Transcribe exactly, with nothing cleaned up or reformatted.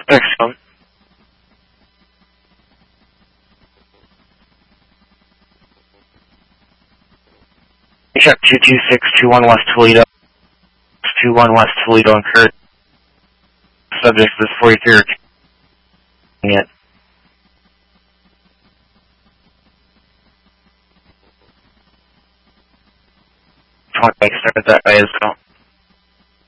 Excellent. Check two two six two one West Toledo. two one West Toledo incurred. Subject is forty-three. Yet. twenty, start that guy as well.